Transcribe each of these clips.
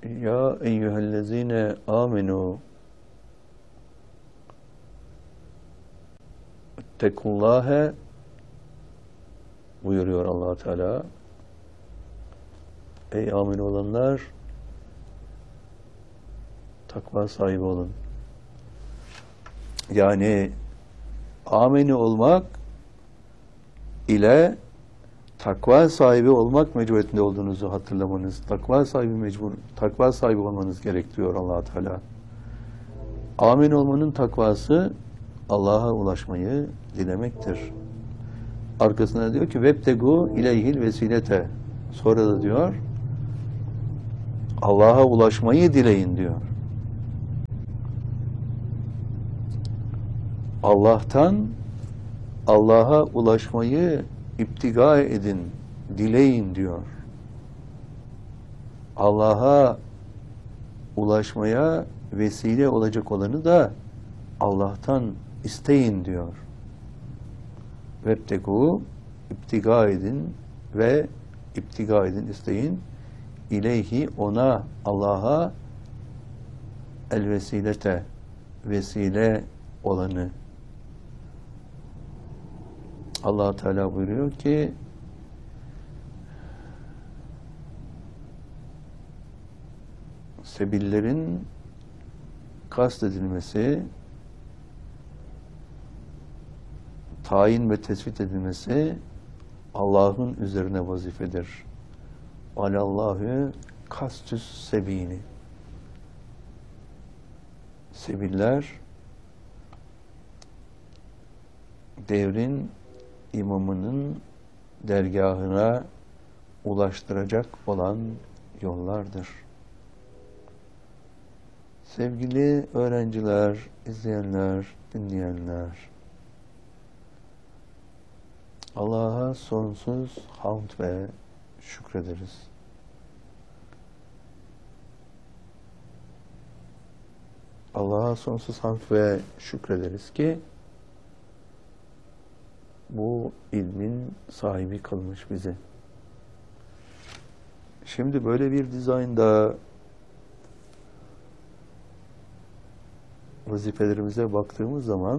Ya eyyühellezine amenu ittekullâhe buyuruyor Allah Teala. Ey amin olanlar, takva sahibi olun. Yani amini olmak ile takva sahibi olmak mecburiyetinde olduğunuzu hatırlamanız, takva sahibi olmanız gerekiyor Allah Teala. Amin olmanın takvası Allah'a ulaşmayı dilemektir. Arkasına diyor ki vebtegu ileyhil vesilete. Sonra da diyor Allah'a ulaşmayı dileyin diyor. Allah'tan Allah'a ulaşmayı iptiga edin, dileyin diyor. Allah'a ulaşmaya vesile olacak olanı da Allah'tan isteyin diyor. Vebtegu, iptiga edin ve iptiga edin, isteyin. İleyhi, ona, Allah'a el vesilete, vesile olanı. Allah Teala buyuruyor ki sebillerin kastedilmesi, tayin ve tespit edilmesi Allah'ın üzerine vazifedir. Alallahü kastüs sebini. Sebiller devrin imamının dergahına ulaştıracak olan yollardır. Sevgili öğrenciler, izleyenler, dinleyenler, Allah'a sonsuz hamd ve şükrederiz. Allah'a sonsuz hamd ve şükrederiz ki bu ilmin sahibi kılmış bizi. Şimdi böyle bir dizaynda vazifelerimize baktığımız zaman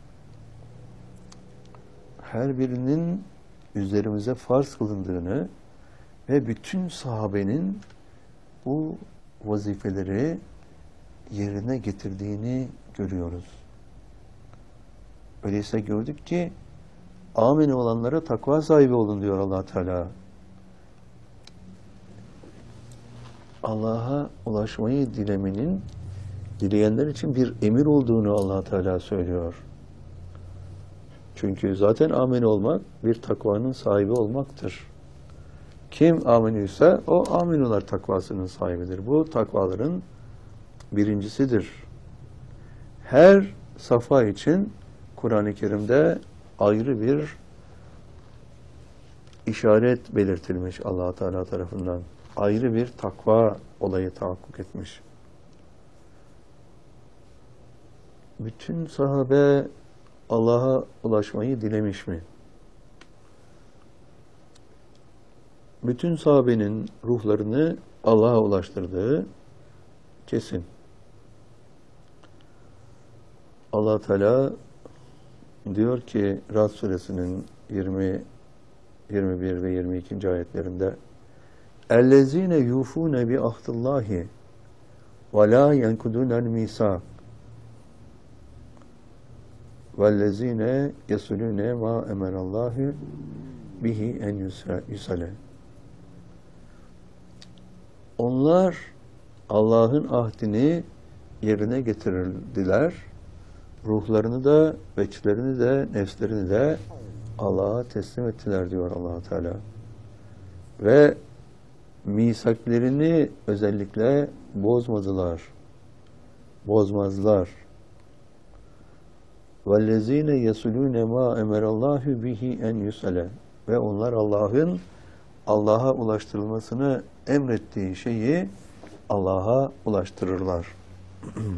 her birinin üzerimize farz kılındığını ve bütün sahabenin bu vazifeleri yerine getirdiğini görüyoruz. Öyleyse gördük ki amin olanlara takva sahibi olun diyor Allah Teala. Allah'a ulaşmayı dileyenler için bir emir olduğunu Allah Teala söylüyor. Çünkü zaten amin olmak bir takvanın sahibi olmaktır. Kim aminiyse o aminular takvasının sahibidir. Bu takvaların birincisidir. Her safa için Kur'an-ı Kerim'de ayrı bir işaret belirtilmiş Allah Teala tarafından. Ayrı bir takva olayı tahakkuk etmiş. Bütün sahabe Allah'a ulaşmayı dilemiş mi? Bütün sahabenin ruhlarını Allah'a ulaştırdığı kesin. Allah Teala diyor ki Rad suresinin 20, 21 ve 22. ayetlerinde اَلَّذ۪ينَ يُوفُونَ بِعَهْدِ اللّٰهِ وَلَا يَنْكُدُونَ الْمِيثَاقَ وَالَّذ۪ينَ يَصُلُونَ مَا اَمَرَ اللّٰهُ بِهِ اَنْ يُسَلَ. Onlar Allah'ın ahdini yerine getirirdiler. Ruhlarını da, veçlerini de, nefslerini de Allah'a teslim ettiler diyor Allah Teala. Ve misaklerini özellikle bozmadılar. Bozmazlar. وَالَّذ۪ينَ يَسُلُونَ مَا اَمَرَ اللّٰهُ بِهِ اَنْ يُسَلَ. Ve onlar Allah'a ulaştırılmasını emrettiği şeyi Allah'a ulaştırırlar.